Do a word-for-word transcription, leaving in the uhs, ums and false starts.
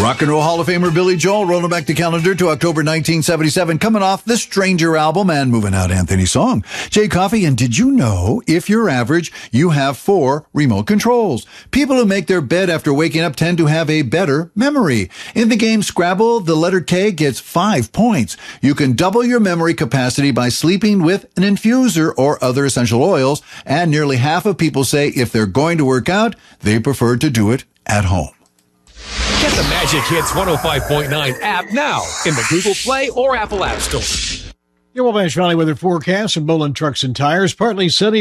Rock and Roll Hall of Famer Billy Joel rolling back the calendar to October nineteen seventy-seven, coming off the Stranger album and moving out Anthony's song. Jay Coffey, and did you know if you're average, you have four remote controls? People who make their bed after waking up tend to have a better memory. In the game Scrabble, the letter K gets five points. You can double your memory capacity by sleeping with an infuser or other essential oils, and nearly half of people say if they're going to work out, they prefer to do it at home. Get the Magic Hits one oh five point nine app now in the Google Play or Apple App Store. Your Wabash Valley weather forecast from Boland Trucks and Tires. Partly sunny.